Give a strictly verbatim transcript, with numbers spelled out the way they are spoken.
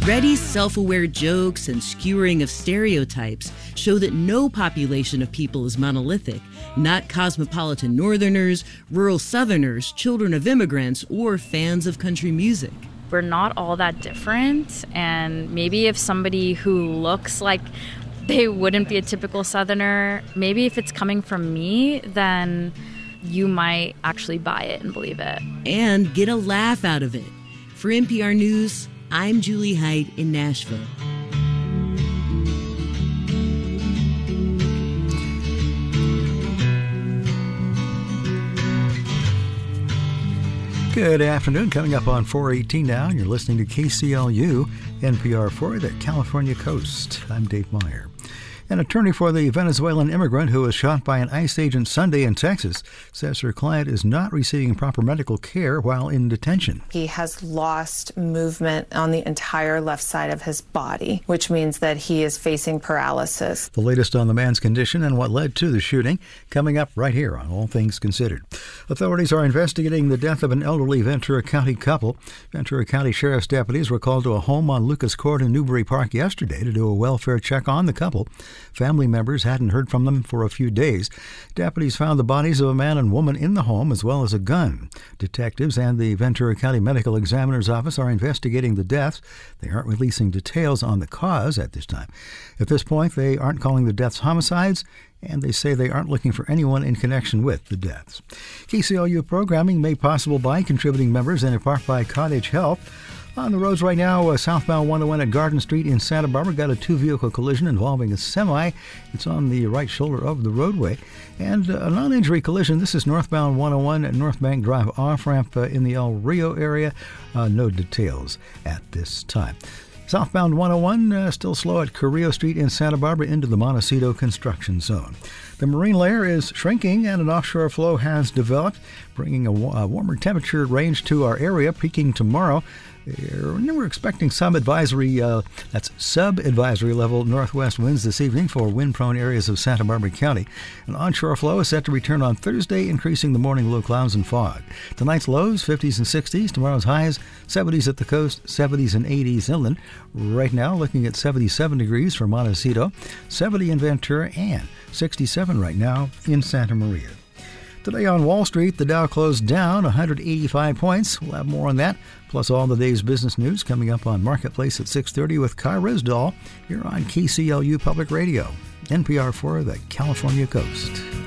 Ready's self-aware jokes and skewering of stereotypes show that no population of people is monolithic, not cosmopolitan Northerners, rural Southerners, children of immigrants, or fans of country music. We're not all that different, and maybe if somebody who looks like they wouldn't be a typical Southerner, maybe if it's coming from me, then you might actually buy it and believe it. And get a laugh out of it. For N P R News, I'm Julie Height in Nashville. Good afternoon. Coming up on four eighteen now, and you're listening to K C L U, N P R for the California Coast. I'm Dave Meyer. An attorney for the Venezuelan immigrant who was shot by an ICE agent Sunday in Texas says her client is not receiving proper medical care while in detention. He has lost movement on the entire left side of his body, which means that he is facing paralysis. The latest on the man's condition and what led to the shooting coming up right here on All Things Considered. Authorities are investigating the death of an elderly Ventura County couple. Ventura County Sheriff's deputies were called to a home on Lucas Court in Newbury Park yesterday to do a welfare check on the couple. Family members hadn't heard from them for a few days. Deputies found the bodies of a man and woman in the home as well as a gun. Detectives and the Ventura County Medical Examiner's Office are investigating the deaths. They aren't releasing details on the cause at this time. At this point, they aren't calling the deaths homicides, and they say they aren't looking for anyone in connection with the deaths. K C L U programming made possible by contributing members and in part by Cottage Health. On the roads right now, uh, southbound one oh one at Garden Street in Santa Barbara got a two-vehicle collision involving a semi. It's on the right shoulder of the roadway. And uh, a non-injury collision. This is northbound one oh one at North Bank Drive off-ramp uh, in the El Rio area. Uh, no details at this time. Southbound one oh one, uh, still slow at Carrillo Street in Santa Barbara into the Montecito construction zone. The marine layer is shrinking and an offshore flow has developed, bringing a, a warmer temperature range to our area, peaking tomorrow. We're expecting sub-advisory, uh, that's sub-advisory level northwest winds this evening for wind-prone areas of Santa Barbara County. An onshore flow is set to return on Thursday, increasing the morning low clouds and fog. Tonight's lows, fifties and sixties. Tomorrow's highs, seventies at the coast, seventies and eighties inland. Right now, looking at seventy-seven degrees for Montecito, seventy in Ventura, and sixty-seven right now in Santa Maria. Today on Wall Street, the Dow closed down one hundred eighty-five points. We'll have more on that, plus all the day's business news coming up on Marketplace at six thirty with Kai Risdahl here on K C L U Public Radio, N P R for the California Coast.